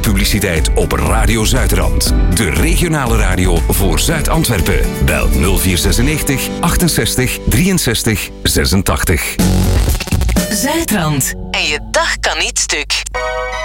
publiciteit op Radio Zuidrand. De regionale radio voor Zuid-Antwerpen. Bel 0496 68 63 86. Zuidrand. En je dag kan niet stuk.